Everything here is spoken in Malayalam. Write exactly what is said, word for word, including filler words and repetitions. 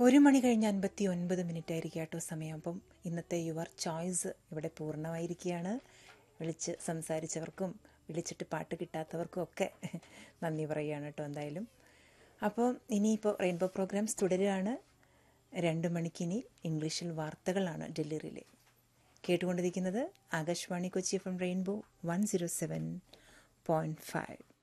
ഒരു മണി കഴിഞ്ഞ് അൻപത്തി ഒൻപത് മിനിറ്റ് ആയിരിക്കും കേട്ടോ സമയം. അപ്പം ഇന്നത്തെ യുവർ ചോയ്സ് ഇവിടെ പൂർണ്ണമായിരിക്കുകയാണ്. വിളിച്ച് സംസാരിച്ചവർക്കും വിളിച്ചിട്ട് പാട്ട് കിട്ടാത്തവർക്കും ഒക്കെ നന്ദി പറയുകയാണ് കേട്ടോ എന്തായാലും. അപ്പോൾ ഇനിയിപ്പോൾ റെയിൻബോ പ്രോഗ്രാംസ് തുടരുകയാണ്. രണ്ട് മണിക്കിനി ഇംഗ്ലീഷിൽ വാർത്തകളാണ് ഡൽഹി റിലേ. കേട്ടുകൊണ്ടിരിക്കുന്നത് Akashvani Kochi F M rainbow one zero seven point five.